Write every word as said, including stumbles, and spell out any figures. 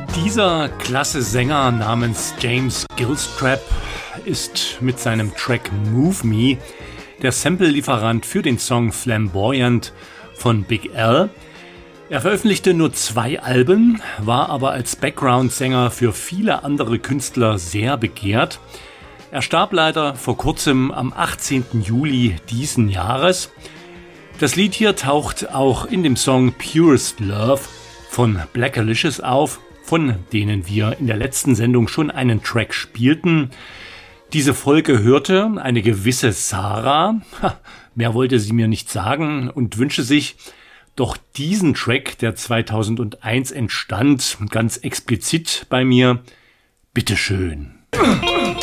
Dieser klasse Sänger namens James Gilstrap ist mit seinem Track Move Me der Sample-Lieferant für den Song Flamboyant von Big L. Er veröffentlichte nur zwei Alben, war aber als Background-Sänger für viele andere Künstler sehr begehrt. Er starb leider vor kurzem am achtzehnten Juli diesen Jahres. Das Lied hier taucht auch in dem Song Purest Love von Blackalicious auf, von denen wir in der letzten Sendung schon einen Track spielten. Diese Folge hörte eine gewisse Sarah, mehr wollte sie mir nicht sagen, und wünsche sich doch diesen Track, der zweitausendeins entstand, ganz explizit bei mir. Bitteschön.